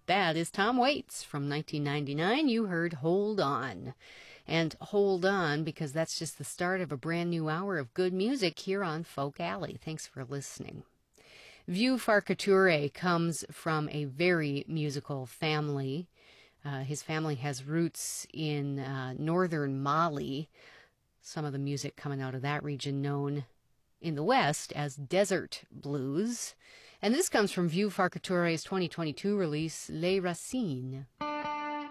That is Tom Waits from 1999. You heard Hold On. And hold on, because that's just the start of a brand new hour of good music here on Folk Alley. Thanks for listening. Vieux Farka comes from a very musical family. His family has roots in northern Mali. Some of the music coming out of that region known in the West as desert blues. And this comes from Vieux Farka 2022 release, Les Racines.